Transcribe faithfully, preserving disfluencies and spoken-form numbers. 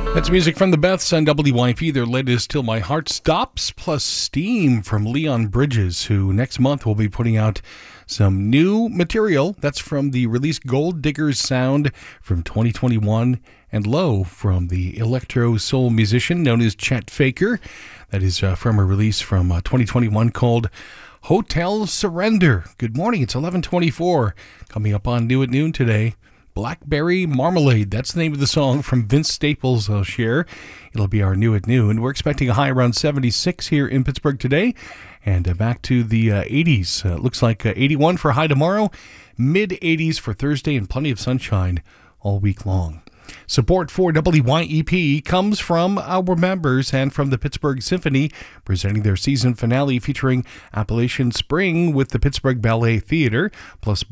That's music from the Beths on W Y P, their latest Till My Heart Stops, plus Steam from Leon Bridges, who next month will be putting out some new material. That's from the release Gold Diggers Sound from twenty twenty-one, and Low from the electro soul musician known as Chet Faker. That is uh, from a release from uh, twenty twenty-one called Hotel Surrender. Good morning, it's eleven twenty-four. Coming up on New at Noon today, Blackberry Marmalade. That's the name of the song from Vince Staples. I'll share. It'll be our New at Noon. We're expecting a high around seventy-six here in Pittsburgh today. And uh, back to the uh, eighties. Uh, looks like uh, eighty-one for high tomorrow, mid eighties for Thursday, and plenty of sunshine all week long. Support for W Y E P comes from our members and from the Pittsburgh Symphony, presenting their season finale featuring Appalachian Spring with the Pittsburgh Ballet Theater, plus